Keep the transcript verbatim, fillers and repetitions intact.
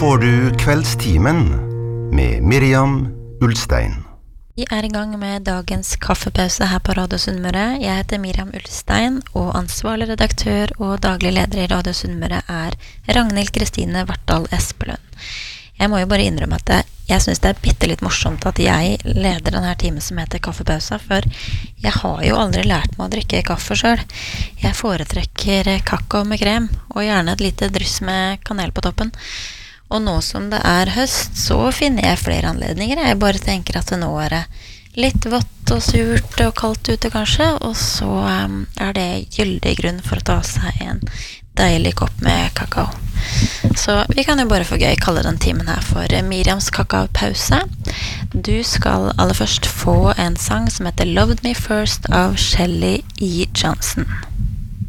får du Kveldstimen med Miriam Ulstein. Vi er i gang med dagens kaffepause her på Radio Sunnmøre. Jeg heter Miriam Ulstein, og ansvarlig redaktør og daglig leder i Radio Sunnmøre er Ragnhild Kristine Vartdal Espelund. Jeg må jo bare innrømme at jeg, jeg synes det er bittelitt morsomt at jeg leder denne timen som heter kaffepausa, for jeg har jo aldri lært meg å drikke kaffe selv. Jeg foretrekker kakao med krem, og gjerne et lite dryss med kanel på toppen. Og nå som det er høst, så finner jeg flere anledninger. Jeg bare tenker at det nå er det litt vått og surt og kaldt ute kanskje, og så um, er det gyldig grunn for å ta seg en deilig kopp med kakao. Så vi kan jo bare for gøy kalle den timen her for Miriams kakaopause. Du skal aller først få en sang som heter Loved Me First av Shelly E. Johnson.